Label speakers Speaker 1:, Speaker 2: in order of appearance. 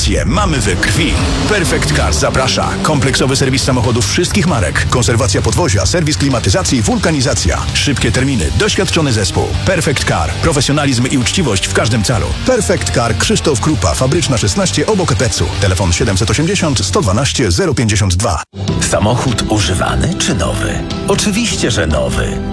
Speaker 1: emocje mamy we krwi. Perfect Car zaprasza. Kompleksowy serwis samochodów wszystkich marek. Konserwacja podwozia, serwis klimatyzacji i wulkanizacja. Szybkie terminy, doświadczony zespół. Perfect Car. Profesjonalizm i uczciwość w każdym calu. Perfect Car Krzysztof Krupa, Fabryczna 16 obok EPEC-u. Telefon 780 112 052.
Speaker 2: Samochód używany czy nowy? Oczywiście, że nowy.